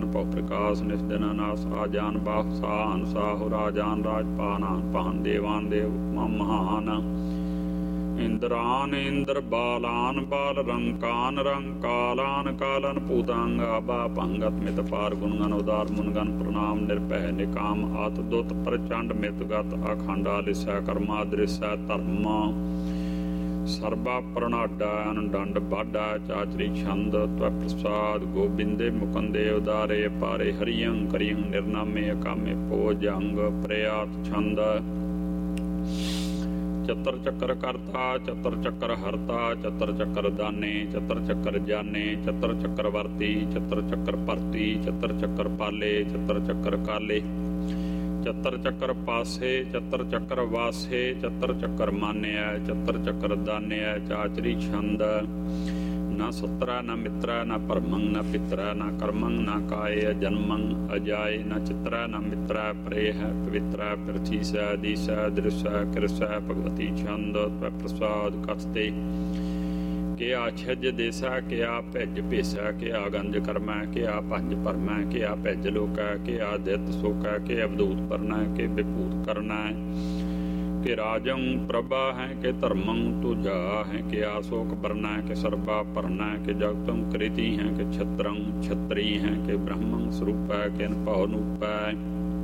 गगन पौ प्रकाश निस दिन नास आजान बाहु साहन साहु राजान राजपान पान देवान देव महान इंद्रान इंद्र बालान बाल रंकान रंकालान कालन पूतांग आबा पंगत मित पार गुणगन उदार मुनगन प्रणाम निर्भय निकाम आत दुत प्रचंड मितगत अखंडा लिसै कर्मा दृश्य धर्म सर्वा प्रणाडान दंड बाडा चाचरी छंद त्व प्रसाद गोबिंदे मुकुंदे उदारे पारे हरियं करियं निर्नामे अकामे पोज अंग प्रयात छंद चतर चक्कर करता चतर चक्कर हरता चतर चक्कर दाने चतर चक्कर जाने चतर चक्कर वर्ती चतर चक्कर भरती चतर चक्कर पाले चतर चक्कर काले चतर चक्कर पासे चतर चक्कर वासे चतर चक्कर मान्या चतर चक्कर दान्या चाचरी छंद न सत्रा न मित्रा न परमंग न पित्रा न कर्मंग न काय जन्मंग अजाय न चित्रा न मित्रा प्रेह पवित्रा पृथ्वी स दिश दृश्य कृष भगवती छंद प्रसाद कथते के आछज देसा के आ भज भेसा के आ गंज कर्मा के आ पंज परमा के आ भज लोका के आ दित सोका के अवधूत परना के विभूत करना के राजं प्रभा है के धर्मं तुझा है के आशोक बरना के सर्वा परना के जगतं कृति है के छत्रं छत्री है के ब्रह्मं स्वरूप है के पौनूप है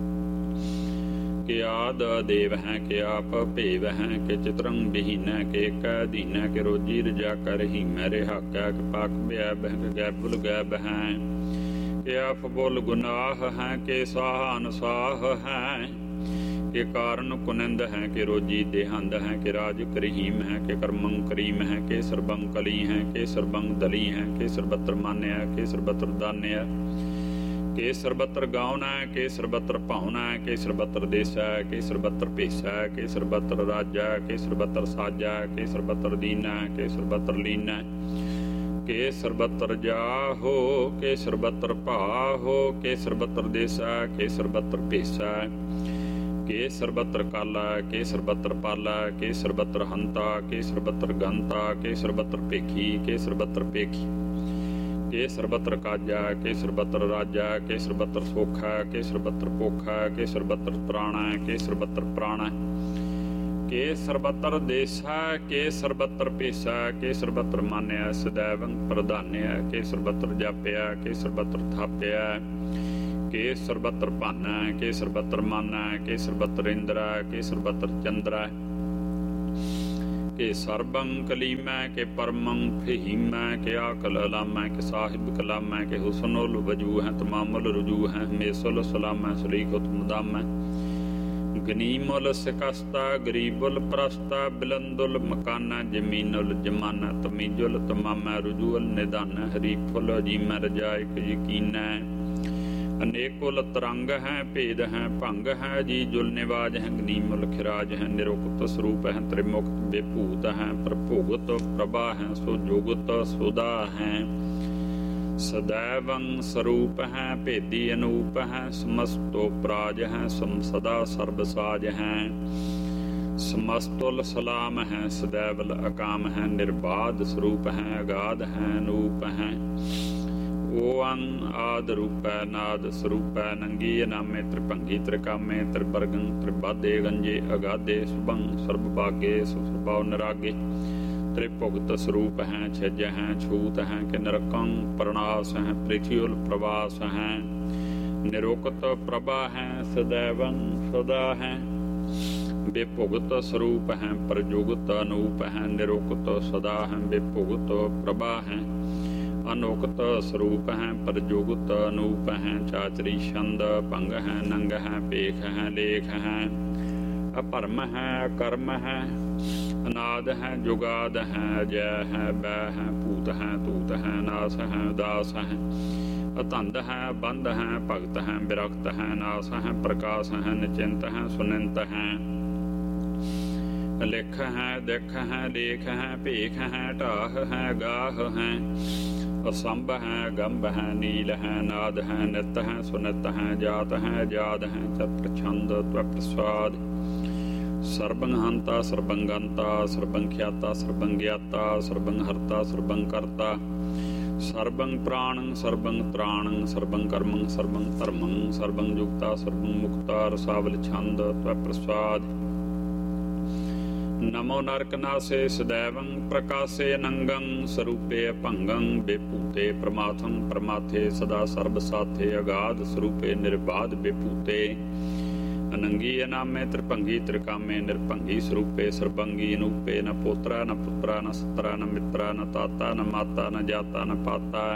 के आद देव है के आप भेव है के चित्रं विहीन है के दीन है के रोजी रजा कर ही मेरे हक है के पाक ब्याब है के गैबुल गैब है के आप बोल गुनाह है के साह अनसाह है के कारण कुनिंद है के रोजी देहंद है के राज करीम है के कर्मं करीम है के सर्वं कली है के सर्वं दली है के सर्वत्र मान्य के सर्वत्र दान्य के सर्वत्र गावना के सर्वत्र पाहुना के सर्वत्र देसा के सर्वत्र पेशा के सर्वत्र राजा के सर्वत्र साजा के सर्वत्र दीना के सर्वत्र लीना के सर्वत्र जाहो के सर्वत्र पाहो के सर्वत्र देसा के सर्वत्र पेशा के सर्वत्र काला के सर्वत्र पाला के सर्वत्र हंता के सर्वत्र गंता के सर्वत्र पेखी के सर्वत्र पेखी के सर्वत्र काजा के सर्वत्र राजा के सर्वत्र सोखा के सर्वत्र पोखा के सर्वत्र त्राणा के सर्वत्र प्राणा के सर्वत्र देशा के सर्वत्र पेशा के सर्वत्र मान्या सदैवं प्रधान्य के सर्वत्र जाप्या के सर्वत्र थाप्या के सर्वत्र भाना के सर्वत्र माना के सर्वत्र इंद्रा के सर्वत्र चंद्रा के सर्वं कलीमा के परमं फहीमा के आकल अलामा के साहिब कलामा के हुसनुल वजू है तमामुल रुजू है मेसुल सलामा सलीकुत मुदाम गनीमुल सिकस्ता गरीबुल प्रस्ता बिलंदुल मकाना जमीनुल जमाना तमीजुल तमामा रुजूल निदाना हरीफुल जीमा रजायक यकीना अनेकुल तरंग हैं भेद हैं भंग है जी जुल निवाज हैं गनीमुल खिराज हैं निरुक्त स्वरूप हैं त्रिमुक्त विभूत हैं प्रभुगत प्रभा हैं सुजुगत सुदा हैं सदैवं स्वरूप हैं भेदी अनूप हैं समस्तोपराज हैं सदा सर्वसाज हैं समस्तुल सलाम हैं सदैवल अकाम हैं निर्बाध स्वरूप हैं अगाध हैं अनूप हैं ओं आद रूप नाद स्वरूप नंगी नामे त्रिभंगी त्रिकामे त्रिवर्गं त्रिबाधे गंजे अगाधे शुभं सर्वभागे सुभाव निरागे त्रिभुगत स्वरूप हैं छज हैं छूत हैं कि नरकं प्रणास हैं पृथ्वील प्रवास हैं निरुक्त प्रभा हैं सदैवं सदा हैं विभुगत स्वरूप हैं प्रजुगत अनूप हैं निरुक्त सदा हैं विभुगत प्रभा हैं अनोकत स्वरूप हैं प्रजुगत अनूप हैं चाचरी छंद भंग हैं नंग हैं पेख हैं लेख हैं अपरम हैं अकर्म हैं अनाद हैं जुगाद हैं अजय हैं बै हैं पूत हैं तूत हैं नास हैं उदास हैं अतंद हैं बंद हैं भगत हैं विरक्त हैं नास हैं प्रकाश हैं निचिंत हैं सुनिंत हैं लिख हैं दिख हैं लेख हैं भेख हैं ढाह हैं गाह हैं असंभ हैं गंभ हैं नील हैं नाद हैं नित हैं सुनित हैं जात हैं जाद हैं चत्र छंद त्वप्रसाद सर्वं हंता सर्वं गंता सर्वं ख्याता सर्वं ज्ञाता सर्वं हर्ता सर्वं कर्ता ਸਰਬੰ ਪ੍ਰਾਣੰ ਸਰਬੰ ਤ੍ਰਾਣੰ ਸਰਬੰ ਕਰਮੰ ਸਰਬੰ ਧਰਮੰ ਸਰਬੰ ਯੁਕਤਾ ਸਰਬੰ ਮੁਕਤਾ ਰਸਾਵਲ ਛੰਦ ਤਵੈ ਪ੍ਰਸਾਦ। ਨਮੋ ਨਰਕ ਨਾਸੇ ਸदैवं ਪ੍ਰਕਾਸੇ ਅਨੰਗੰ ਸਰੂਪੇ ਅਭੰਗੰ ਬੇਭੂਤੇ ਪ੍ਰਮਾਥੰ ਪ੍ਰਮਾਥੇ ਸਦਾ ਸਰਬ ਸਾਥੇ ਅਗਾਧ ਸਰੂਪੇ ਨਿਰਬਾਧ ਬੇਭੂਤੇ ਅਨੰਗੀ ਅਨਾਮੇ ਤ੍ਰਿਭੰਗੀ ਤ੍ਰਿਕਾਮੇ ਨਿਰਭੰਗੀ ਸਰੂਪੇ ਸਰਬੰਗੀ ਅਨੂਪੇ ਨ ਪੋਤਰਾ ਨ ਪੁੱਤਰਾ ਨ ਸਤਰਾ ਨ ਮਿੱਤਰਾ ਨ ਤਾਤਾ ਨ ਮਾਤਾ ਨ ਜਾਤਾ ਨ ਪਾਤਾ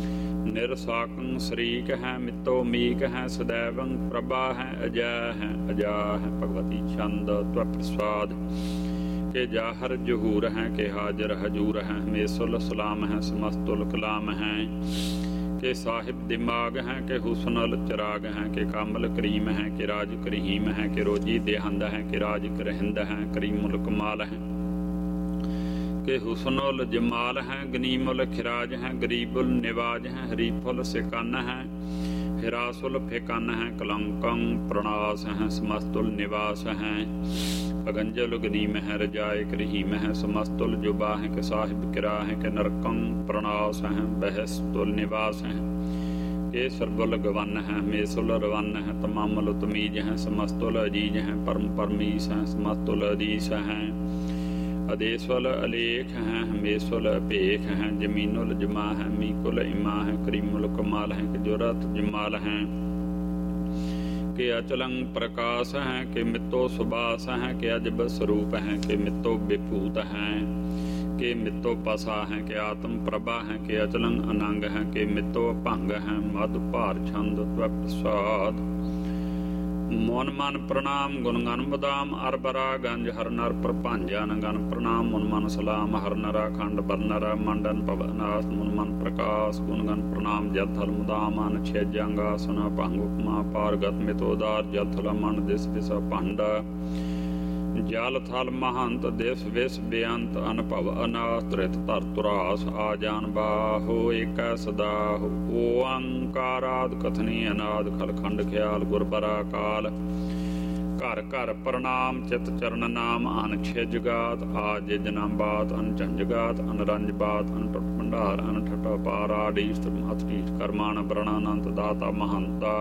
ਨਿਰਸਾਕੰ ਸ਼ਰੀਕ ਹੈ ਮਿੱਤੋ ਮੀਕ ਹੈ ਸदैवं ਪ੍ਰਭਾ ਹੈ ਅਜੈ ਹੈ ਅਜਾ ਹੈ ਭਗਵਤੀ ਛੰਦ ਤਵੈ ਪ੍ਰਸਾਦ। के जाहर जहूर हैं के हाजर हजूर हैं हमेशुल सलाम हैं समस्तुल कलाम हैं के साहिब दिमाग हैं के हुस्नुल चिराग हैं के कामल करीम हैं के राज करीम हैं के रोजी देहंद हैं के राज करहिंद हैं करीमुल कमाल हैं के हुस्नुल जमाल हैं गनीमुल खिराज हैं गरीबुल निवाज हैं हरीफुल सिकन हैं हिरासुल फिकन हैं कलंकं प्रणास हैं समस्तुल निवास हैं अगंजल गनीम है रजाए करहीम है समस्तुल जुबा है के साहिब किरा है के नरकं प्रणास है बहस्तुल निवास है के सरबुल गवन है मेसुल रवन है तमामुल तमीज है समस्तुल अजीज है परम परमीस है समस्तुल अदीस है अदेसुल अलेख हैं हमेसुल अपेख हैं जमीनुल जमा है मीकुल इमा है करीमुल कमाल है के जुरत जमाल हैं के अचलं प्रकाश हैं के मित्तो सुबास हैं के अजब स्वरूप हैं के मित्तो विभूत हैं के मित्तो पसा हैं के आत्म प्रभा हैं के अचलं अनंग हैं के मित्तो भंग हैं मद भार छंद तवै प्रसाद। मोन मन प्रणाम गुण गन बदाम अरबरा गंज हर नर प्रभांजन गन प्रणाम मुन मन सलाम हर नरा खंड बरनरा मंडन पवनास मुन मन प्रकाश गुण गन प्रणाम जल थल मुदाम अन छेजंगासन भंग उपमा पारगत मितोदार जल थल मन दिस दिस भंड जल थल महंत दिस विस बेअंत अनभव अनात्रित धर तुरास आजान बाहो एक सदा ओंकाराद कथनी अनाद खलखंड ख्याल गुरबरा काल घर घर प्रणाम चित चरण नाम अन छिजगात आज जनाम बात अन झंझगात अन रंज बात अन टुट भंडार अन ठट पार आडीश अतरीश कर्माण ब्रणानंत दाता महंता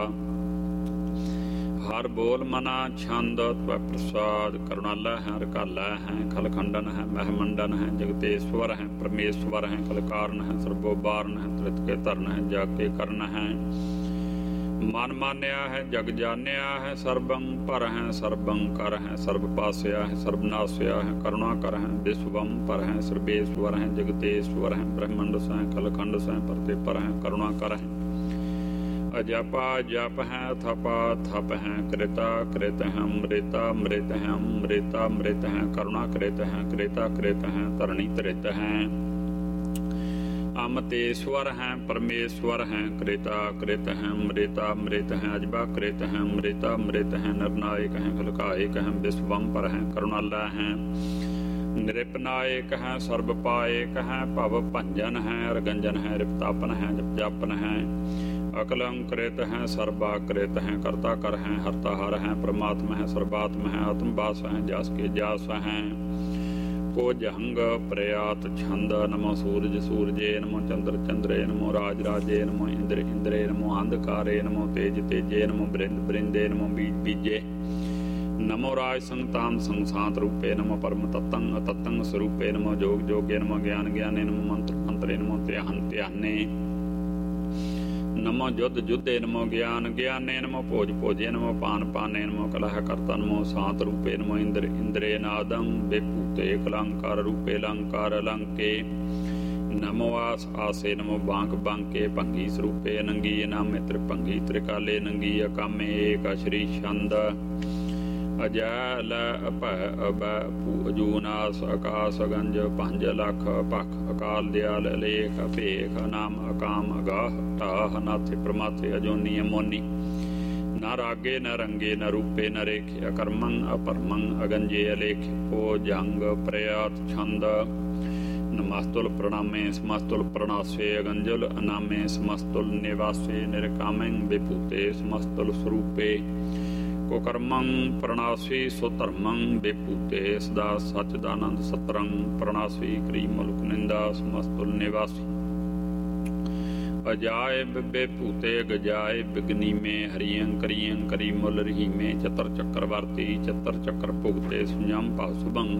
हर बोल मना छंद तवै प्रसाद। करुणाला है रकाला है खलखंडन है महमंडन है जगतेश्वर है परमेश्वर है कलकारण है सर्वोबारण है त्रित के तरण है जाके कर्ण है मन मान्या है जग जान्या है सर्वं पर है सर्वं कर है सर्व पास्या है सर्वनाश्या है करुणा कर है विश्वम पर है सर्वेश्वर है जगतेश्वर है ब्रह्मंड से कलखंड से परते पर है करुणा कर है अजपा जप है थपा थप है कृता कृत है मृता मृत है मृता मृत है करुणा कृत है कृता कृत है तरणी त्रित है अमतेश्वर है परमेश्वर है कृता कृत है मृता मृत है अजबा कृत है मृता मृत है निर्णायक है खलकायक है विश्वम पर है करुणाला है निरपनायक है सर्वपायक है भव भंजन है रगंजन है रिपतापन है जप जापन है अकलंकृत है सर्वाकृत है कर्ता कर है हरता हर है परमात्मा है सर्वात्म है आत्मवास है जास के जास है को जहंग प्रयात छंद नमो सूरज सूरजे नमो चंद्र चंद्रे नमो राज राजे नमो इंद्र इंद्रे नमो अंधकारे नमो तेज तेजे नमो बृंद बृंदे नमो बीज बीजे नमो राज संताम संसांत रूपे नमो परम तत्तं अतत्तं स्वरूपे नमो जोग जोगे नमो ज्ञान ज्ञाने नमो मंत्र मंत्रे नमो त्याहन त्याहने नमो युद्ध युद्धे नमो ज्ञान ज्ञाने नमो भोज भोजे नमो पान पाने नमो कलह कर्ता नमो शांत रूपे नमो इंद्र इंद्रे नादं विभूते कलंकार रूपे लंकार लंके नमो आस आसे नमो बांक बांके भंगी स्वरूपे नंगी नामे त्रिभंगी त्रिकाले नंगी अकामे एक श्री छंद अजैल अभ अब अजूनास आकाश गंज पंज लख पख अकाल दयाल अलेख अपेख नाम अकाम अगाह टाह नाथे प्रमाथे अजोनी अमोनी न रागे न रंगे न रूपे न रेखे अकर्मं अपरमं अगंजे अलेख ओ जंग प्रयात छंद नमस्तुल प्रणामे समस्तुल प्रणासे अगंजुल अनामे समस्तुल निवासे निरकामें विभूते समस्तुल स्वरूपे को कर्मं प्रणासी सुधर्मं विभूते सदा सच्चिदानंद सतरं प्रणासी क्री मुल्क निंदा समस्तुल निवासी ਅਜਾਇਬ ਬੇਭੂਤੇ ਗਜਾਏ ਬਿਗਨੀਮੇ ਹਰੀਅੰ ਕਰੀਅੰ ਕਰੀ ਮੁੱਲ ਰਹੀਮੇ ਚਤਰ ਚੱਕਰ ਵਰਤੀ ਚਤਰ ਚੱਕਰ ਭੁਗਤੇ ਸੁਜਮ ਭਵ ਸੁਭੰ